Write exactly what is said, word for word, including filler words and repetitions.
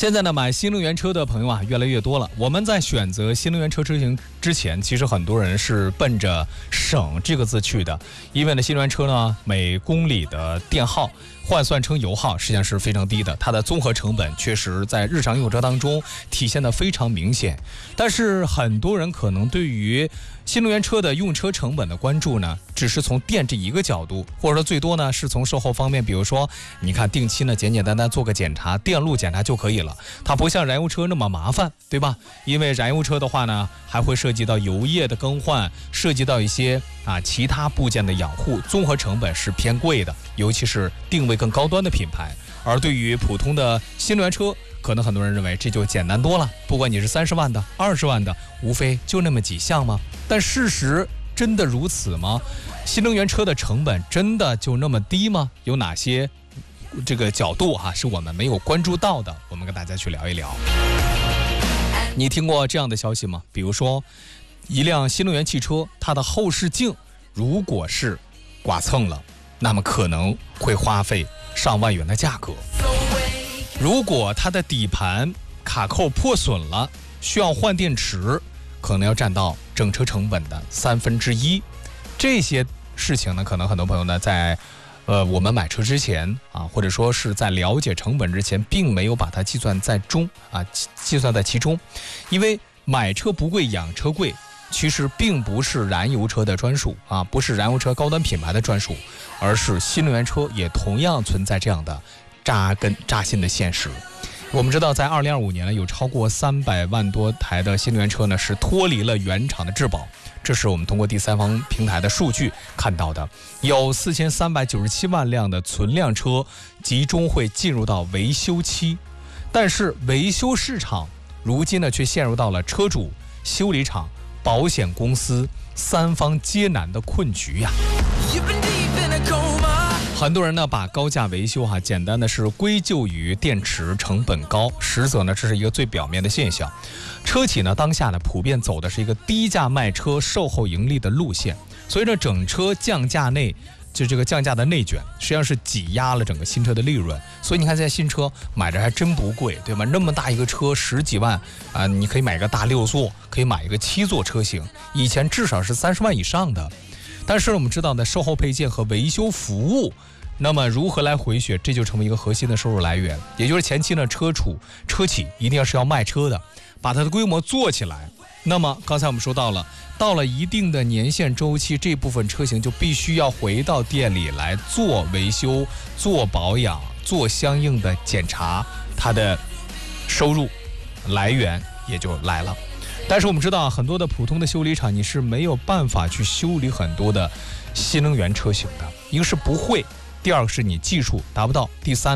现在呢，买新能源车的朋友啊越来越多了。我们在选择新能源车车型之前，其实很多人是奔着省这个字去的，因为呢，新能源车呢每公里的电耗换算成油耗实际上是非常低的，它的综合成本确实在日常用车当中体现得非常明显。但是很多人可能对于新能源车的用车成本的关注呢，只是从电这一个角度，或者说最多呢是从售后方面，比如说你看定期呢简简单单做个检查，电路检查就可以了，它不像燃油车那么麻烦，对吧？因为燃油车的话呢，还会涉及到油液的更换，涉及到一些啊其他部件的养护，综合成本是偏贵的，尤其是定位更高端的品牌。而对于普通的新能源车，可能很多人认为这就简单多了，不管你是三十万的、二十万的，无非就那么几项吗？但事实真的如此吗？新能源车的成本真的就那么低吗？有哪些这个角度哈、啊、是我们没有关注到的？我们跟大家去聊一聊。你听过这样的消息吗？比如说，一辆新能源汽车，它的后视镜如果是剐蹭了，那么可能会花费上万元的价格。如果它的底盘卡扣破损了，需要换电池，可能要占到整车成本的三分之一。这些事情呢，可能很多朋友呢在呃我们买车之前啊，或者说是在了解成本之前，并没有把它计算在中啊，计算在其中。因为买车不贵，养车贵，其实并不是燃油车的专属啊，不是燃油车高端品牌的专属，而是新能源车也同样存在这样的扎根扎心的现实。我们知道，在二零二五年呢，有超过三百万多台的新能源车呢是脱离了原厂的质保，这是我们通过第三方平台的数据看到的。有四千三百九十七万辆的存量车集中会进入到维修期，但是维修市场如今呢却陷入到了车主、修理厂、保险公司三方皆难的困局呀。很多人呢把高价维修哈、啊、简单的是归咎于电池成本高，实则呢这是一个最表面的现象。车企呢当下呢普遍走的是一个低价卖车、售后盈利的路线，所以呢整车降价内就这个降价的内卷，实际上是挤压了整个新车的利润。所以你看现在新车买着还真不贵，对吧？那么大一个车十几万啊、呃，你可以买个大六座，可以买一个七座车型，以前至少是三十万以上的。但是我们知道呢，售后配件和维修服务，那么如何来回血，这就成为一个核心的收入来源。也就是前期呢，车主、车企一定要是要卖车的，把它的规模做起来。那么刚才我们说到了，到了一定的年限周期，这部分车型就必须要回到店里来做维修、做保养、做相应的检查，它的收入来源也就来了。但是我们知道，很多的普通的修理厂你是没有办法去修理很多的新能源车型的，一个是不会，第二个是你技术达不到，第三